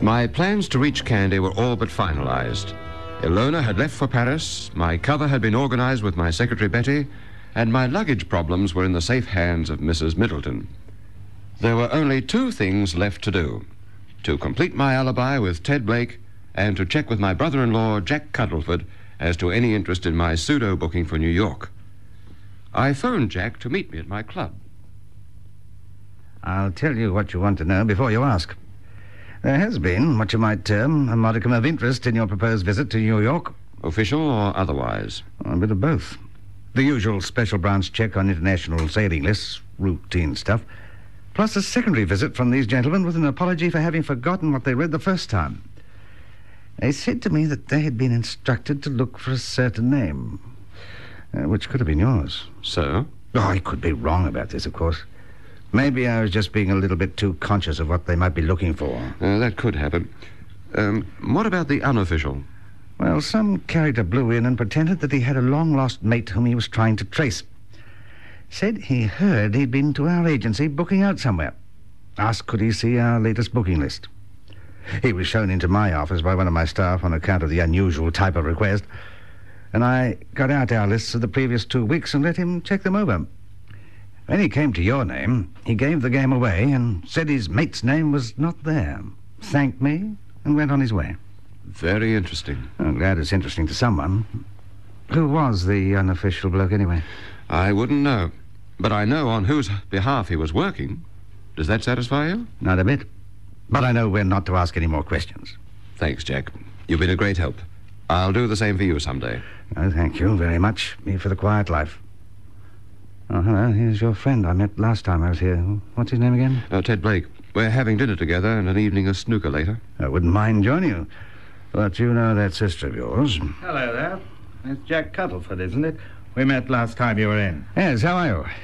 My plans to reach Kandy were all but finalized. Ilona had left for Paris, my cover had been organized with my secretary Betty, and my luggage problems were in the safe hands of Mrs. Middleton. There were only two things left to do: to complete my alibi with Ted Blake and to check with my brother-in-law, Jack Cuddleford, as to any interest in my pseudo-booking for New York. I phoned Jack to meet me at my club. I'll tell you what you want to know before you ask. There has been what you might term a modicum of interest in your proposed visit to New York. Official or otherwise? A bit of both. The usual special branch check on international sailing lists, routine stuff, plus a secondary visit from these gentlemen with an apology for having forgotten what they read the first time. They said to me that they had been instructed to look for a certain name, which could have been yours. So? Oh, I could be wrong about this, of course. Maybe I was just being a little bit too conscious of what they might be looking for. That could happen. What about the unofficial? Well, some character blew in and pretended that he had a long-lost mate whom he was trying to trace. Said he heard he'd been to our agency booking out somewhere. Asked could he see our latest booking list. He was shown into my office by one of my staff on account of the unusual type of request, and I got out our lists of the previous 2 weeks and let him check them over. When he came to your name, he gave the game away and said his mate's name was not there, thanked me, and went on his way. Very interesting. I'm glad it's interesting to someone. Who was the unofficial bloke, anyway? I wouldn't know, but I know on whose behalf he was working. Does that satisfy you? Not a bit. But I know when not to ask any more questions. Thanks, Jack. You've been a great help. I'll do the same for you someday. Oh, thank you very much. Me for the quiet life. Oh, hello. Here's your friend I met last time I was here. What's his name again? Ted Blake. We're having dinner together and an evening of snooker later. I wouldn't mind joining you. But you know that sister of yours. Hello there. It's Jack Cuddleford, isn't it? We met last time you were in. Yes, how are you?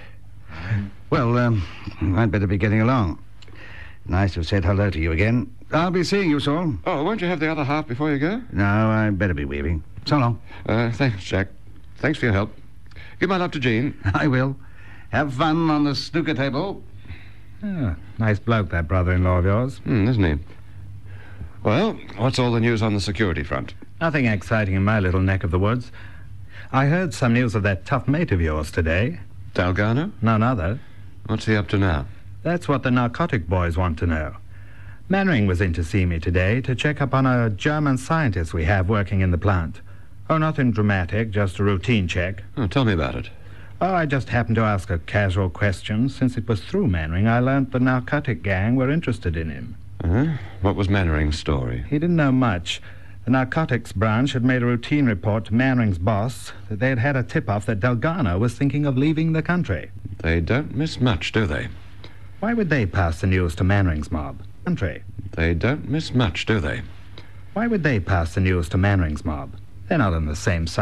Well, I'd better be getting along. Nice to have said hello to you again. I'll be seeing you, Saul. Oh, won't you have the other half before you go? No, I'd better be weaving. So long. Thanks, Jack. Thanks for your help. Give my love to Jean. I will. Have fun on the snooker table. Oh, nice bloke, that brother-in-law of yours. Isn't he? Well, what's all the news on the security front? Nothing exciting in my little neck of the woods. I heard some news of that tough mate of yours today. Dalgarno? None other. What's he up to now? That's what the narcotic boys want to know. Mannering was in to see me today to check up on a German scientist we have working in the plant. Oh, nothing dramatic, just a routine check. Oh, tell me about it. Oh, I just happened to ask a casual question. Since it was through Mannering, I learned the narcotic gang were interested in him. What was Mannering's story? He didn't know much. The narcotics branch had made a routine report to Mannering's boss that they had had a tip-off that Dalgarno was thinking of leaving the country. They don't miss much, do they? Why would they pass the news to Mannering's mob? Country. They don't miss much, do they? Why would they pass the news to Mannering's mob? They're not on the same side.